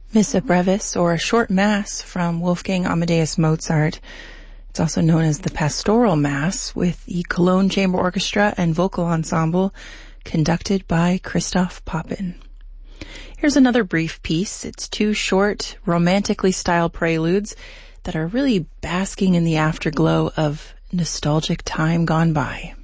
Missa Brevis, or a short mass from Wolfgang Amadeus Mozart. It's also known as the Pastoral Mass, with the Cologne Chamber Orchestra and Vocal Ensemble, conducted by Christoph Poppen. Here's another brief piece. It's two short, romantically styled preludes that are really basking in the afterglow of nostalgic time gone by.